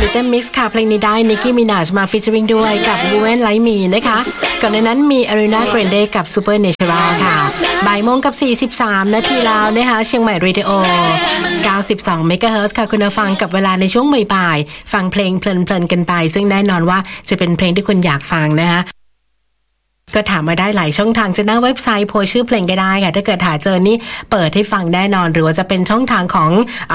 Little Mix ค่ะเพลงนี้ได้ Nicki Minaj มาฟีเจอริงด้วยกับ Women Like Me นะคะก่อนในนั้นมี Ariana Grande กับ Supernatural ค่ะบ่ายโมงกับ43นาทีแล้วนะคะเชียงใหม่ Radio 92 MHz ค่ะคุณผู้ฟังกับเวลาในช่วงบ่ายๆฟังเพลงเพลินๆกันไปซึ่งแน่นอนว่าจะเป็นเพลงที่คุณอยากฟังนะคะก็ถามมาได้หลายช่องทางจะหน้าเว็บไซต์โพสชื่อเพลงก็ได้ค่ะถ้าเกิดหาเจอนี่เปิดให้ฟังแน่นอนหรือว่าจะเป็นช่องทางของ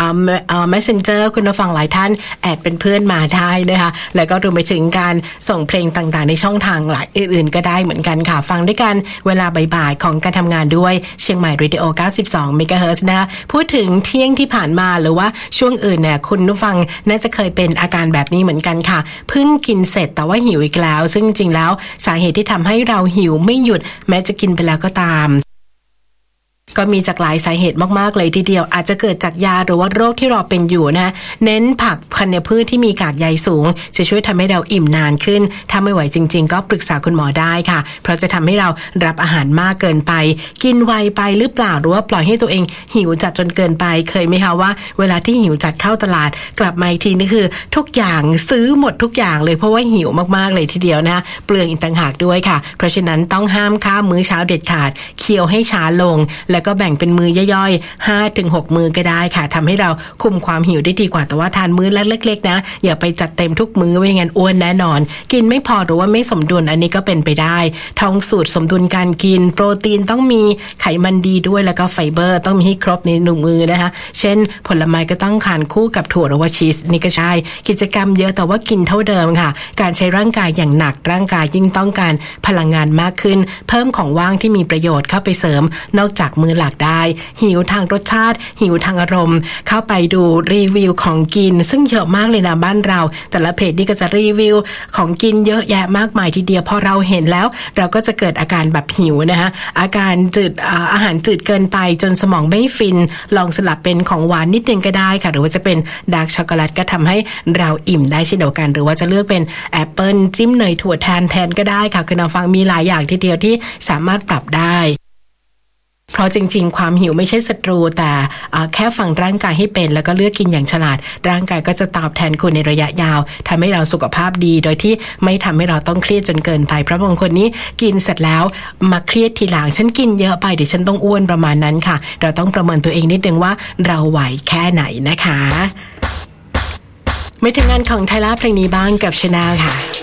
Messenger คุณผู้ฟังหลายท่านแอดเป็นเพื่อนมาได้นะคะแล้วก็รวมไปถึงการส่งเพลงต่างๆในช่องทางหลายอื่นๆก็ได้เหมือนกันค่ะฟังด้วยกันเวลาบ่ายๆของการทำงานด้วยเชียงใหม่ Radio 92 MHz นะคะพูดถึงเที่ยงที่ผ่านมาหรือว่าช่วงอื่นเนี่ยคุณผู้ฟังน่าจะเคยเป็นอาการแบบนี้เหมือนกันค่ะเพิ่งกินเสร็จแต่ว่าหิวอีกแล้วซึ่งจริงๆแล้วสาเหตุที่ทำให้เราหิวไม่หยุดแม้จะกินไปแล้วก็ตามก็มีจากหลายสาเหตุมากๆเลยทีเดียวอาจจะเกิดจากยาหรือว่าโรคที่เราเป็นอยู่นะเน้นผักธัญพืชที่มีกากใยสูงจะช่วยทำให้เราอิ่มนานขึ้นถ้าไม่ไหวจริงๆก็ปรึกษาคุณหมอได้ค่ะเพราะจะทำให้เรารับอาหารมากเกินไปกินไวไปหรือเปล่าหรือว่าปล่อยให้ตัวเองหิวจัดจนเกินไปเคยไหมคะว่าเวลาที่หิวจัดเข้าตลาดกลับมาอีกทีนี่คือทุกอย่างซื้อหมดทุกอย่างเลยเพราะว่าหิวมากๆเลยทีเดียวนะเปลืองอีกต่างหากด้วยค่ะเพราะฉะนั้นต้องห้ามข้ามมื้อเช้าเด็ดขาดเคี่ยวให้ช้าลงแล้วก็แบ่งเป็นมื้อย่อยๆ 5-6 มื้อก็ได้ค่ะทำให้เราคุมความหิวได้ดีกว่าแต่ว่าทานมื้อเล็กๆนะอย่าไปจัดเต็มทุกมื้อไม่งั้นอ้วนแน่นอนกินไม่พอหรือว่าไม่สมดุลอันนี้ก็เป็นไปได้ท่องสูตรสมดุลการกินโปรตีนต้องมีไขมันดีด้วยแล้วก็ไฟเบอร์ต้องมีให้ครบใน1มื้อนะคะเช่นผลไม้ก็ต้องทานคู่กับถั่วหรือว่าชีสนี่ก็ใช่กิจกรรมเยอะแต่ว่ากินเท่าเดิมค่ะการใช้ร่างกายอย่างหนักร่างกายยิ่งต้องการพลังงานมากขึ้นเพิ่มของว่างที่มีประโยชน์เข้าไปเสริมนอกจากมื้อหลักได้หิวทางรสชาติหิวทางอารมณ์เข้าไปดูรีวิวของกินซึ่งเยอะมากเลยนะบ้านเราแต่ละเพจนี่ก็จะรีวิวของกินเยอะแยะมากมายทีเดียวพอเราเห็นแล้วเราก็จะเกิดอาการแบบหิวนะคะอาการจืดอาหารจืดเกินไปจนสมองไม่ฟินลองสลับเป็นของหวานนิดนึงก็ได้ค่ะหรือว่าจะเป็นดาร์กช็อกโกแลตก็ทำให้เราอิ่มได้เช่นเดียวกันหรือว่าจะเลือกเป็นแอปเปิลจิ้มเนยถั่วแทนก็ได้ค่ะคือน้องฟังมีหลายอย่างทีเดียวที่สามารถปรับได้เพราะจริงๆความหิวไม่ใช่ศัตรูแต่แค่ฟังร่างกายให้เป็นแล้วก็เลือกกินอย่างฉลาดร่างกายก็จะตอบแทนคุณในระยะยาวทำให้เราสุขภาพดีโดยที่ไม่ทำให้เราต้องเครียดจนเกินไปเพราะบางคนนี้กินเสร็จแล้วมาเครียดทีหลังฉันกินเยอะไปเดี๋ยวฉันต้องอ้วนประมาณนั้นค่ะเราต้องประเมินตัวเองนิดนึงว่าเราไหวแค่ไหนนะคะไม่ถึงงานของไทยละเพลงนี้บ้างกับชนาค่ะ